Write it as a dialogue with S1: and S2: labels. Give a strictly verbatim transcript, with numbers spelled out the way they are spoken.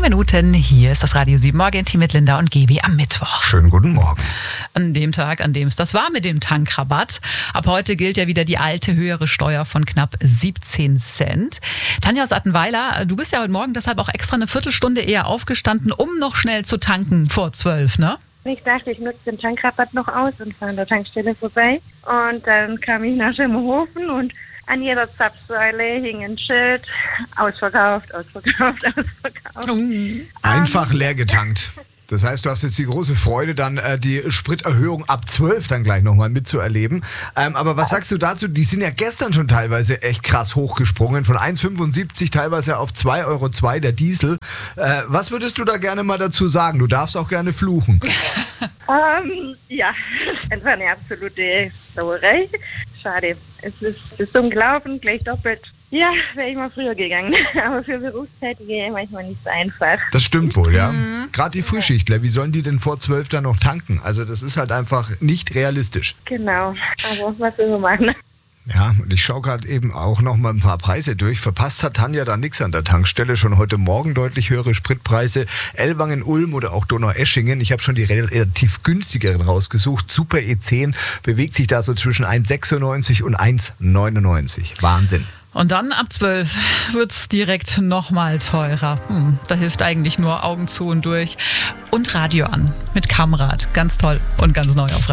S1: Minuten. Hier ist das Radio sieben Morgen-Team mit Linda und Gebi am Mittwoch.
S2: Schönen guten Morgen.
S1: An dem Tag, an dem es das war mit dem Tankrabatt. Ab heute gilt ja wieder die alte höhere Steuer von knapp siebzehn Cent. Tanja aus Attenweiler, du bist ja heute Morgen deshalb auch extra eine Viertelstunde eher aufgestanden, um noch schnell zu tanken vor zwölf, ne?
S3: Ich dachte, ich nutze den Tankrabatt noch aus und fahre an der Tankstelle vorbei. Und dann kam ich nach Schemmerhofen und an jeder Zapfsäule hing ein Schild, ausverkauft, ausverkauft, ausverkauft.
S2: Einfach leer getankt. Das heißt, du hast jetzt die große Freude, dann äh, die Spriterhöhung ab zwölf dann gleich nochmal mitzuerleben. Ähm, aber was sagst du dazu? Die sind ja gestern schon teilweise echt krass hochgesprungen. Von eins Komma fünfundsiebzig teilweise auf zwei Euro zwei der Diesel. Äh, was würdest du da gerne mal dazu sagen? Du darfst auch gerne fluchen.
S3: Ähm, ja, einfach eine absolute Sauerei. Schade. Es ist, es ist unglaublich, gleich doppelt. Ja, wäre ich mal früher gegangen. Aber für Berufstätige manchmal nicht so einfach.
S2: Das stimmt wohl, ja. Mhm. Gerade die Frühschichtler, wie sollen die denn vor zwölf dann noch tanken? Also das ist halt einfach nicht realistisch.
S3: Genau, aber was will man machen?
S2: Ja, und ich schaue gerade eben auch noch mal ein paar Preise durch. Verpasst hat Tanja da nichts an der Tankstelle. Schon heute Morgen deutlich höhere Spritpreise. Ellwangen, Ulm oder auch Donaueschingen. Ich habe schon die relativ günstigeren rausgesucht. Super E zehn bewegt sich da so zwischen eins Komma sechsundneunzig und eins Komma neunundneunzig. Wahnsinn.
S1: Und dann ab zwölf wird's direkt nochmal teurer. Hm, da hilft eigentlich nur Augen zu und durch. Und Radio an mit Kamrad. Ganz toll und ganz neu auf Radio.